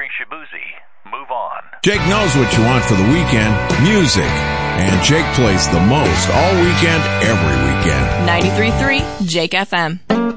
drinks you boozy, move on. Jake knows what you want for the weekend, music. And Jake plays the most all weekend, every weekend. 93.3 Jake FM.